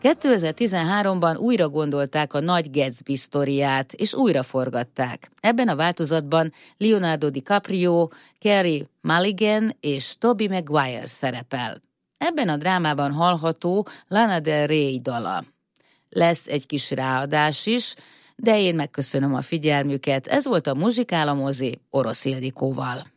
2013-ban újra gondolták a Nagy Gatsby sztoriát, és újra forgatták. Ebben a változatban Leonardo DiCaprio, Carey Mulligan és Tobey Maguire szerepel. Ebben a drámában hallható Lana Del Rey dala. Lesz egy kis ráadás is, de én megköszönöm a figyelmüket. Ez volt a Muzsikál a mozi Orosz Ildikóval.